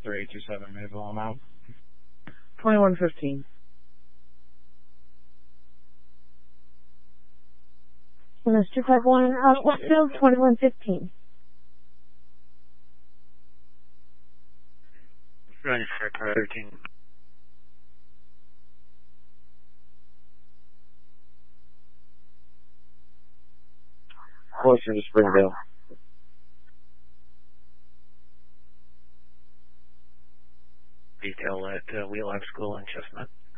3827 Mayville amount. 2115. Mr. 51, Westfield, 2115. Running for car 13. Closer to Springdale. Detail at Wheelock School in Chestnut.